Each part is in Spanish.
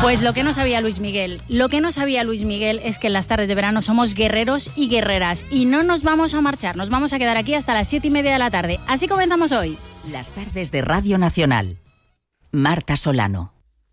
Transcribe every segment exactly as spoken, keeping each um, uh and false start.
Pues lo que no sabía Luis Miguel, lo que no sabía Luis Miguel es que en las tardes de verano somos guerreros y guerreras y no nos vamos a marchar, nos vamos a quedar aquí hasta las siete y media de la tarde. Así comenzamos hoy. Las tardes de Radio Nacional. Marta Solano.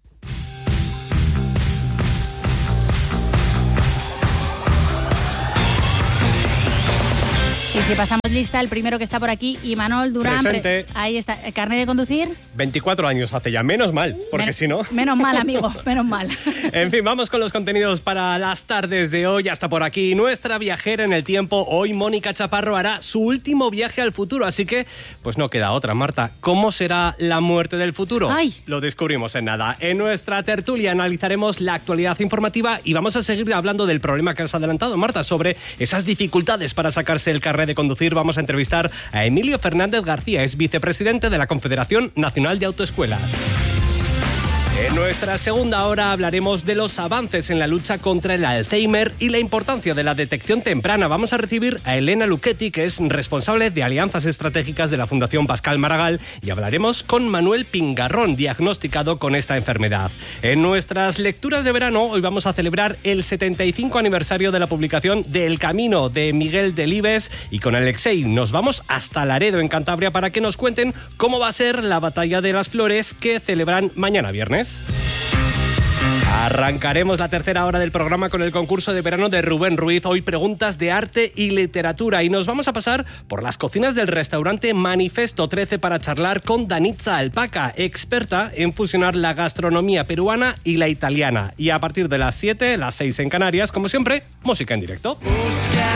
Y si pasamos lista, el primero que está por aquí, Imanol Durán. Presente. Pre- ahí está. ¿Carnet de conducir? veinticuatro años hace ya, menos mal, porque Men- si no... Menos mal, amigo, menos mal. En fin, vamos con los contenidos para las tardes de hoy. Hasta por aquí nuestra viajera en el tiempo. Hoy Mónica Chaparro hará su último viaje al futuro, así que pues no queda otra. Marta, ¿cómo será la muerte del futuro? Ay. Lo descubrimos en nada. En nuestra tertulia analizaremos la actualidad informativa y vamos a seguir hablando del problema que has adelantado, Marta, sobre esas dificultades para sacarse el carnet de conducir. Vamos a entrevistar a Emilio Fernández García, es vicepresidente de la Confederación Nacional de Autoescuelas. En nuestra segunda hora hablaremos de los avances en la lucha contra el Alzheimer y la importancia de la detección temprana. Vamos a recibir a Elena Luchetti, que es responsable de alianzas estratégicas de la Fundación Pascal Maragall, y hablaremos con Manuel Pingarrón, diagnosticado con esta enfermedad. En nuestras lecturas de verano, hoy vamos a celebrar el setenta y cinco aniversario de la publicación de El Camino de Miguel Delibes, y con Alexei nos vamos hasta Laredo, en Cantabria, para que nos cuenten cómo va a ser la Batalla de las Flores que celebran mañana viernes. Arrancaremos la tercera hora del programa con el concurso de verano de Rubén Ruiz. Hoy preguntas de arte y literatura y nos vamos a pasar por las cocinas del restaurante Manifesto trece para charlar con Danitza Alpaca, experta en fusionar la gastronomía peruana y la italiana. Y a partir de las siete, las seis en Canarias, como siempre, música en directo.